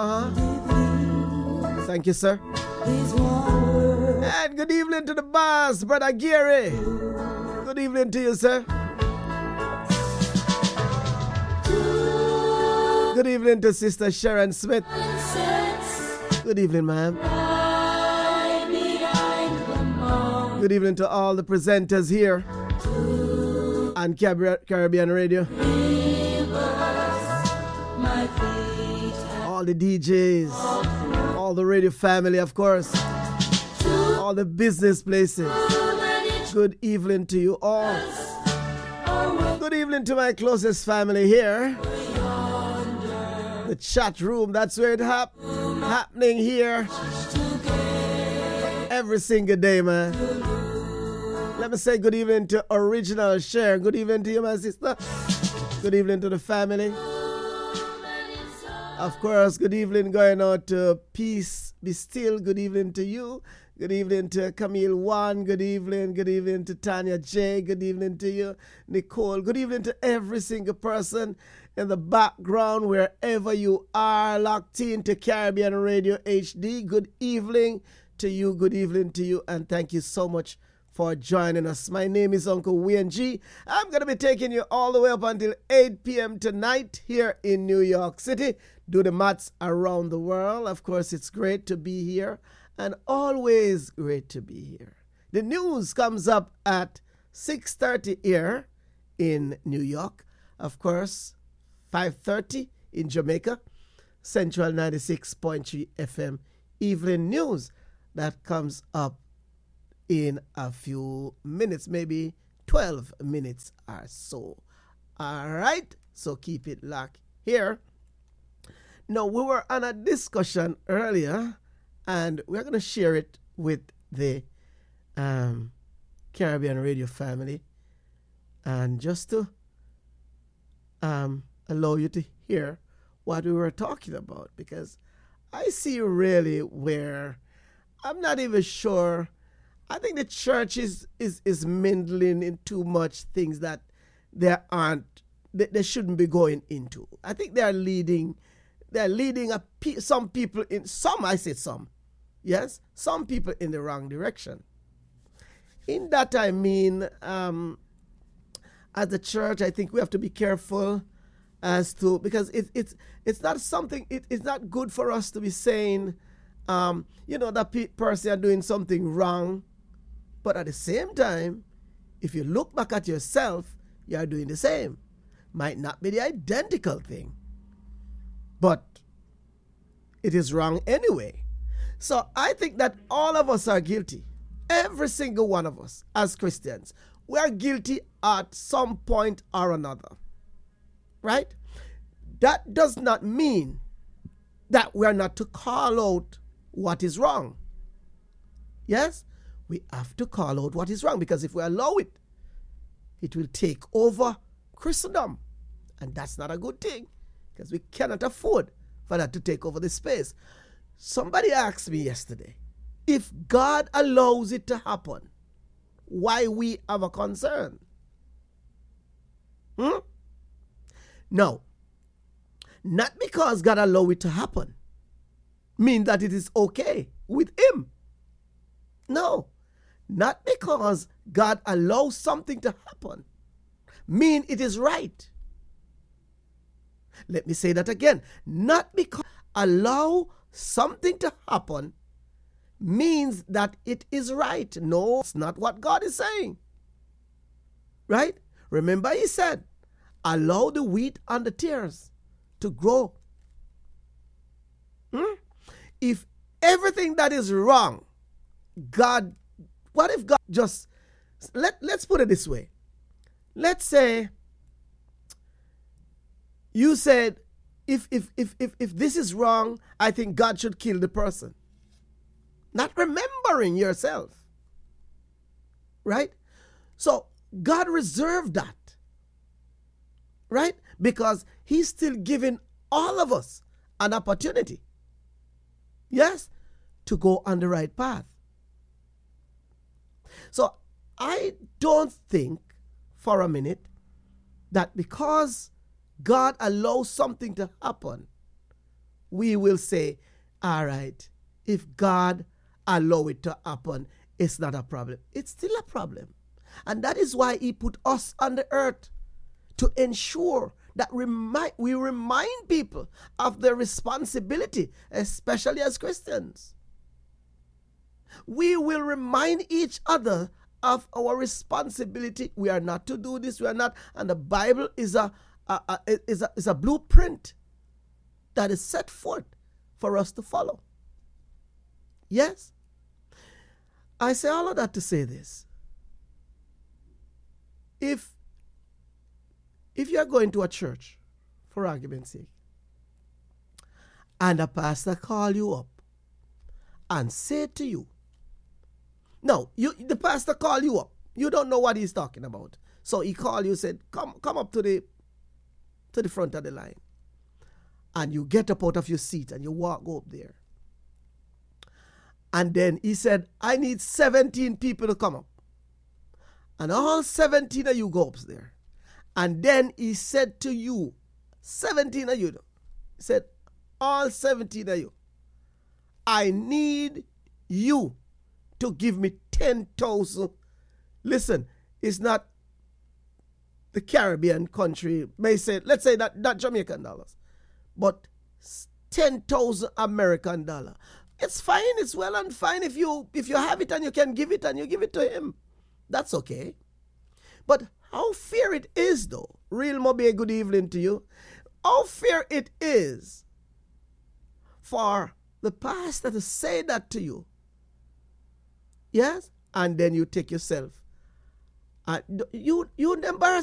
Thank you, sir. And good evening to the boss, Brother Gary. Good evening to you, sir. Good evening to Sister Sharon Smith. Good evening, ma'am. Good evening to all the presenters here on Caribbean Radio. All the DJs, all the radio family, of course, all the business places. Good evening to you all. Good evening to my closest family here. The chat room, that's where it's happening here. Every single day, man. Let me say good evening to Original Share. Good evening to you, my sister. Good evening to the family. Of course, good evening going out to Peace Be Still. Good evening to you. Good evening to Camille One. Good evening. Good evening to Tanya J. Good evening to you, Nicole. Good evening to every single person in the background, wherever you are, locked in to Caribbean Radio HD. Good evening to you. Good evening to you. And thank you so much for joining us. My name is Uncle Wayne G. I'm going to be taking you all the way up until 8 p.m. tonight here in New York City. Do the maths around the world. Of course, it's great to be here and always great to be here. The news comes up at 6:30 here in New York. Of course, 5:30 in Jamaica. Central 96.3 FM evening news. That comes up in a few minutes, maybe 12 minutes or so. All right, so keep it locked here. Now, we were on a discussion earlier, and we're going to share it with the Caribbean Radio family, and just to allow you to hear what we were talking about, because I see really where I'm not even sure. I think the church is meddling in too much things that they shouldn't be going into. I think they're leading some people in some people in the wrong direction. In that I mean, as a church, I think we have to be careful because it's not something. It's not good for us to be saying, that person are doing something wrong. But at the same time, if you look back at yourself, you are doing the same. Might not be the identical thing, but it is wrong anyway. So I think that all of us are guilty. Every single one of us as Christians, we are guilty at some point or another. Right? That does not mean that we are not to call out what is wrong. Yes? We have to call out what is wrong, because if we allow it, it will take over Christendom. And that's not a good thing, because we cannot afford for that to take over the space. Somebody asked me yesterday, if God allows it to happen, why we have a concern? No. Not because God allowed it to happen mean that it is okay with him. No. Not because God allows something to happen mean it is right. Let me say that again. Not because allow something to happen means that it is right. No, it's not what God is saying. Right? Remember he said, allow the wheat and the tares to grow. If everything that is wrong, what if God just, let's put it this way. Let's say you said, if this is wrong, I think God should kill the person. Not remembering yourself. Right? So God reserved that. Right? Because he's still giving all of us an opportunity. Yes? To go on the right path. So I don't think for a minute that because God allows something to happen, we will say, all right, if God allow it to happen, it's not a problem. It's still a problem. And that is why he put us on the earth, to ensure that we remind people of their responsibility, especially as Christians. We will remind each other of our responsibility. We are not to do this, we are not. And the Bible is a blueprint that is set forth for us to follow. Yes? I say all of that to say this. If you are going to a church, for argument's sake, and a pastor call you up and say to you, no, the pastor call you up, you don't know what he's talking about. So he called you, said, come up to the front of the line. And you get up out of your seat and you go up there. And then he said, I need 17 people to come up. And all 17 of you go up there. And then he said to you, 17 of you, he said, all 17 of you, I need you to give me 10,000. Listen, it's not the Caribbean country, may say, let's say that not Jamaican dollars, but 10,000 American dollars. It's fine, it's well and fine if you have it and you can give it and you give it to him. That's okay. But how fair it is, though, real Moby, good evening to you. How fair it is for the pastor to say that to you. Yes? And then you take yourself. You embarrass